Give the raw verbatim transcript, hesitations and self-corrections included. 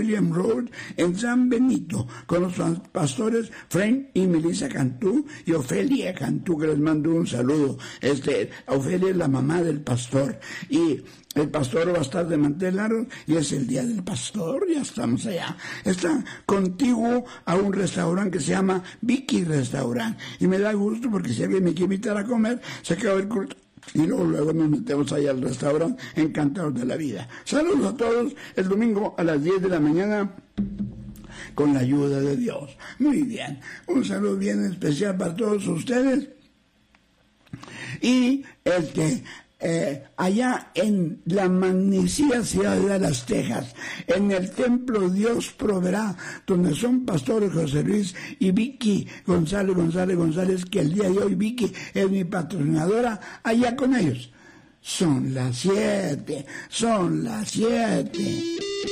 William Road en San Benito, con los pastores Frank y Melissa Cantú y Ofelia Cantú, que les mando un saludo. Este, Ofelia es la mamá del pastor, y el pastor va a estar de mantel largo, y es el día del pastor, ya estamos allá. Está contiguo a un restaurante que se llama Vicky Restaurant, y me da gusto porque si alguien me quiere invitar a comer, se acaba el culto y luego, luego nos metemos allá al restaurante, encantados de la vida. Saludos a todos, el domingo a las diez de la mañana, con la ayuda de Dios. Muy bien, un saludo bien especial para todos ustedes. Y este, eh, allá en la magnífica ciudad de Dallas, Texas, en el templo Dios Proveerá, donde son pastores José Luis y Vicky González, González, González, que el día de hoy Vicky es mi patrocinadora, allá con ellos. Son las siete, son las siete.